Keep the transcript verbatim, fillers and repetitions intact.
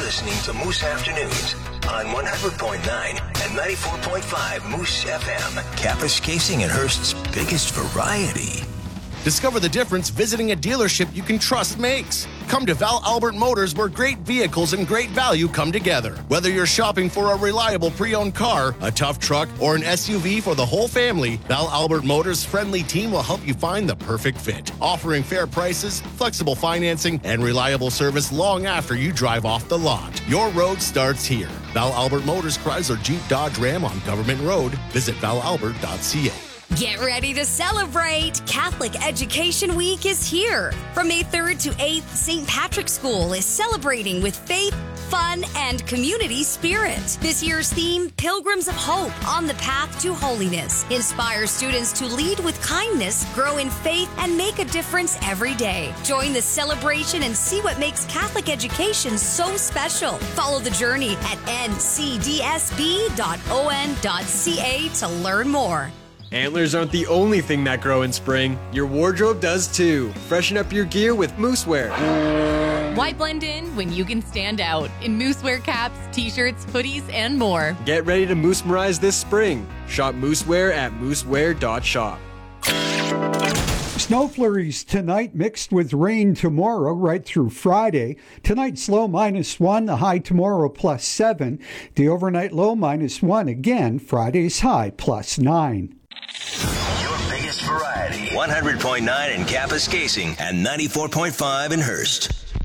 listening to Moose Afternoons on one hundred point nine and ninety-four point five Moose F M. Kapuskasing and Hearst's biggest variety. Discover the difference visiting a dealership you can trust makes. Come to Val Albert Motors, where great vehicles and great value come together. Whether you're shopping for a reliable pre-owned car, a tough truck, or an S U V for the whole family, Val Albert Motors' friendly team will help you find the perfect fit. Offering fair prices, flexible financing, and reliable service long after you drive off the lot. Your road starts here. Val Albert Motors, Chrysler, Jeep, Dodge, Ram on Government Road. Visit val albert dot c a. Get ready to celebrate! Catholic Education Week is here. From May third to eighth, Saint Patrick's School is celebrating with faith, fun, and community spirit. This year's theme, Pilgrims of Hope on the Path to Holiness, inspires students to lead with kindness, grow in faith, and make a difference every day. Join the celebration and see what makes Catholic education so special. Follow the journey at n c d s b dot o n dot c a to learn more. Antlers aren't the only thing that grow in spring. Your wardrobe does too. Freshen up your gear with Moosewear. Why blend in when you can stand out in Moosewear caps, t-shirts, hoodies, and more? Get ready to Moose-merize this spring. Shop Moosewear at moosewear dot shop. Snow flurries tonight mixed with rain tomorrow right through Friday. Tonight's low minus one, the high tomorrow plus seven. The overnight low minus one again, Friday's high plus nine. Your biggest variety. one hundred point nine in Kapuskasing and ninety-four point five in Hearst.